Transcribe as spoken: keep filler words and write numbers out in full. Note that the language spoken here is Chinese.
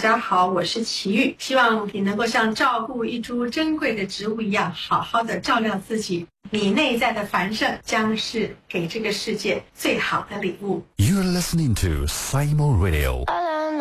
家好，我是齐豫，希望你能够像照顾一株珍贵的植物一样，好好的照料自己。你内在的繁盛将是给这个世界最好的礼物。 You're listening to Saimo Radio.